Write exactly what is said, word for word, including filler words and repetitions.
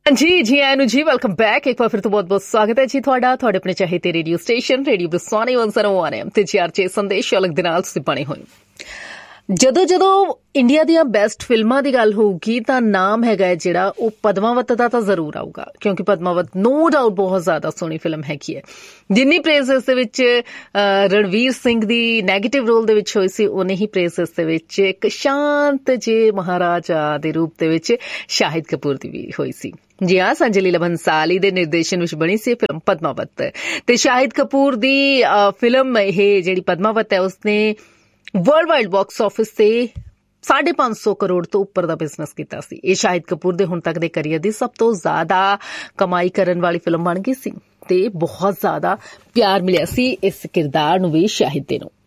जी जी आयनु जी welcome back. एक बार फिर तो बहुत बहुत स्वागत है जी ਤੁਹਾਡਾ ਤੁਹਾਡੇ ਆਪਣੇ ਚਾਹੀਦੇ ਰੇਡੀਓ ਸਟੇਸ਼ਨ ਰੇਡੀਓ ਬਰਸਾਨੇ ਇੱਕ ਸੌ ਇੱਕ ਐਮ ਤੇ ਚਾਰ ਸੰਦੇਸ਼ ਅਲੱਗ ਦੇ ਨਾਲ ਤੁਸੀਂ ਬਣੇ ਹੋਏ। ਜਦੋਂ ਜਦੋਂ ਇੰਡੀਆ ਦੀਆਂ ਬੈਸਟ ਫਿਲਮਾਂ ਦੀ ਗੱਲ ਹੋਊਗੀ ਤਾਂ ਨਾਮ ਹੈਗਾ ਜਿਹੜਾ ਉਹ ਪਦਮਾਵਤ ਦਾ ਤਾਂ ਜ਼ਰੂਰ ਆਊਗਾ, ਕਿਉਂਕਿ ਪਦਮਾਵਤ ਨੋ ਡਾਊਟ ਬਹੁਤ ਜ਼ਿਆਦਾ ਸੋਹਣੀ ਫਿਲਮ ਹੈਗੀ ਹੈ। ਜਿੰਨੀ ਪ੍ਰੇਜ਼ ਇਸ ਦੇ ਵਿੱਚ ਰਣਵੀਰ ਸਿੰਘ ਦੀ ਨੈਗੇਟਿਵ ਰੋਲ ਦੇ ਵਿੱਚ ਹੋਈ ਸੀ, ਉਨੀ ਹੀ ਪ੍ਰੇਜ਼ ਇਸ ਦੇ ਵਿੱਚ ਇੱਕ ਸ਼ਾਂਤ ਜੇ ਮਹਾਰਾਜਾ ਦੇ ਰੂਪ ਦੇ ਵਿੱਚ ਸ਼ਾਹਿਦ ਕਪੂਰ ਦੀ ਵੀ ਹੋਈ ਸੀ। ਜੀ ਹਾਂ, ਸੰਜੇ ਲੀਲਾ ਭੰਸਾਲੀ ਦੇ ਨਿਰਦੇਸ਼ਨ ਵਿੱਚ ਬਣੀ ਸੀ ਫਿਲਮ ਪਦਮਾਵਤ ਤੇ ਸ਼ਾਹਿਦ ਕਪੂਰ ਦੀ ਫਿਲਮ ਇਹ ਜਿਹੜੀ ਪਦਮਾਵਤ ਹੈ ਉਸਨੇ ਵਰਲਡ ਵਾਈਡ ਬਾਕਸ ਆਫਿਸ ਤੇ ਸਾਢੇ ਪੰਜ ਸੌ ਕਰੋੜ ਤੋਂ ਉੱਪਰ ਦਾ ਬਿਜ਼ਨਸ ਕੀਤਾ ਸੀ। ਇਹ ਸ਼ਾਹਿਦ ਕਪੂਰ ਦੇ ਹੁਣ ਤੱਕ ਦੇ ਕਰੀਅਰ ਦੀ ਸਭ ਤੋਂ ਜ਼ਿਆਦਾ ਕਮਾਈ ਕਰਨ ਵਾਲੀ ਫਿਲਮ ਬਣ ਗਈ ਸੀ ਤੇ ਬਹੁਤ ਜ਼ਿਆਦਾ ਪਿਆਰ ਮਿਲਿਆ ਸੀ ਇਸ ਕਿਰਦਾਰ ਨੂੰ ਵੀ ਸ਼ਾਹਿਦ ਦੇ ਨੂੰ।